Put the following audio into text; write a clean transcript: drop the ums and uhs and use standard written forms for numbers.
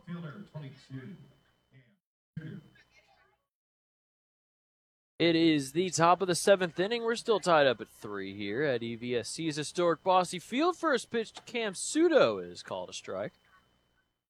It is the top of the 7th inning. We're still tied up at 3 here at EVSC's historic Bosse Field. First pitch to Cam Sudo is called a strike.